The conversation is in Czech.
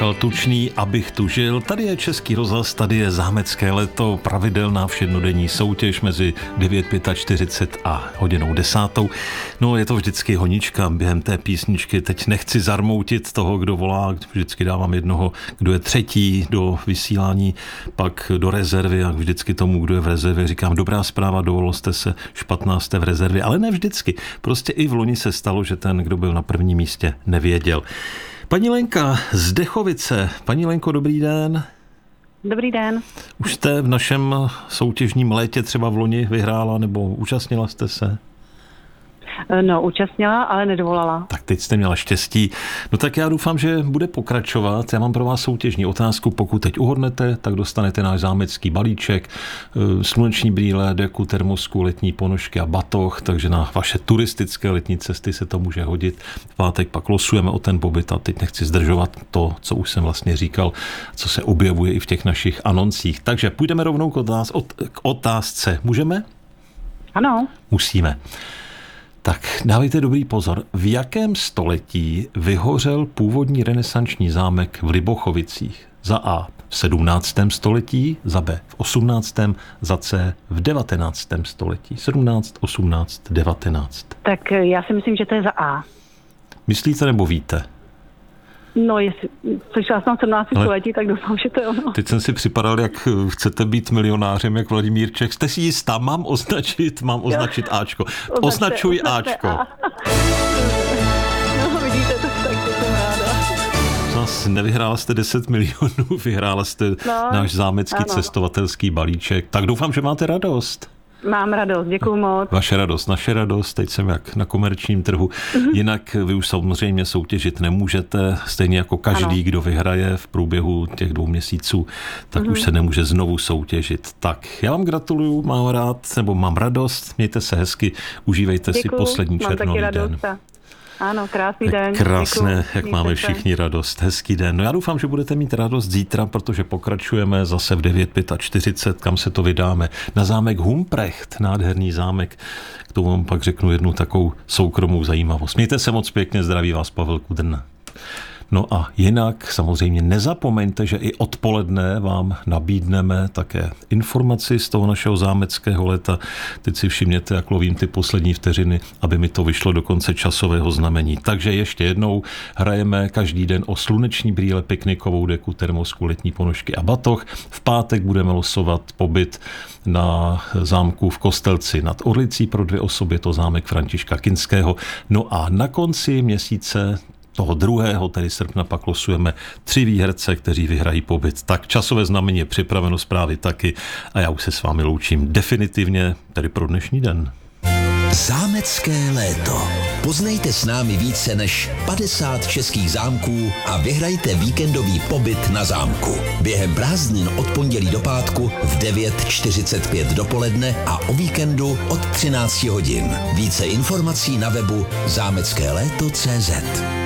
Michal Tučný, Abych tu žil. Tady je Český rozhlas, tady je Zámecké léto, pravidelná všednodenní soutěž mezi 9:45 a hodinou 10. No, je to vždycky honička během té písničky. Teď nechci zarmoutit toho, kdo volá, vždycky dávám jednoho, kdo je třetí do vysílání, pak do rezervy a vždycky tomu, kdo je v rezervě, říkám, dobrá zpráva, dovolil jste se, špatná jste v rezervě, ale ne vždycky. Prostě i v loni se stalo, že ten, kdo byl na prvním místě, nevěděl. Paní Lenka z Dechovice. Paní Lenko, dobrý den. Dobrý den. Už jste v našem soutěžním létě třeba v loni vyhrála nebo účastnila jste se? No, účastnila, ale nedovolala. Tak teď jste měla štěstí. No tak já doufám, že bude pokračovat. Já mám pro vás soutěžní otázku. Pokud teď uhodnete, tak dostanete náš zámecký balíček, sluneční brýle, deku, termosku, letní ponožky a batoh, takže na vaše turistické letní cesty se to může hodit. V pátek pak losujeme o ten pobyt a teď nechci zdržovat to, co už jsem vlastně říkal, co se objevuje i v těch našich anoncích. Takže půjdeme rovnou k otázce. Můžeme? Ano. Musíme. Tak dávejte dobrý pozor. V jakém století vyhořel původní renesanční zámek v Libochovicích? Za A v 17. století, za B v 18., za C v 19. století. 17, 18, 19. Tak já si myslím, že to je za A. Myslíte nebo víte? No, jestli slyšela jsem 17. století, tak doufám, že to je ono. Teď jsem si připadal, jak chcete být milionářem, jak Vladimír Čech. Jste si jistá? Mám označit Ačko. Označuj Ačko. No, vidíte, tak to jsem ráda. Nevyhrála jste 10 milionů, vyhrála jste náš zámecký cestovatelský balíček. Tak doufám, že máte radost. Mám radost, děkuju moc. Vaše radost, naše radost, teď jsem jak na komerčním trhu. Jinak vy už samozřejmě soutěžit nemůžete, stejně jako každý, kdo vyhraje v průběhu těch 2 měsíců, tak už se nemůže znovu soutěžit. Tak, já vám gratuluju, mám radost, mějte se hezky, užívejte si poslední červnový den. Ano, krásný den. Krásné, děkuju. jak máme všichni radost. Hezký den. No já doufám, že budete mít radost zítra, protože pokračujeme zase v 9:45, kam se to vydáme. Na zámek Humprecht, nádherný zámek. K tomu vám pak řeknu jednu takovou soukromou zajímavost. Mějte se moc pěkně, zdraví vás Pavel Kudrna. No a jinak samozřejmě nezapomeňte, že i odpoledne vám nabídneme také informaci z toho našeho zámeckého léta. Teď si všimněte, jak lovím ty poslední vteřiny, aby mi to vyšlo do konce časového znamení. Takže ještě jednou hrajeme každý den o sluneční brýle, piknikovou deku, termosku, letní ponožky a batoh. V pátek budeme losovat pobyt na zámku v Kostelci nad Orlicí pro 2 osoby, to zámek Františka Kinského. No a na konci měsíce toho 2., tedy srpna, pak losujeme 3 výherce, kteří vyhrají pobyt. Tak časové znamení je připraveno, zprávy taky a já už se s vámi loučím definitivně, tedy pro dnešní den. Zámecké léto. Poznejte s námi více než 50 českých zámků a vyhrajte víkendový pobyt na zámku. Během prázdnin od pondělí do pátku v 9:45 dopoledne a o víkendu od 13 hodin. Více informací na webu zameckéléto.cz.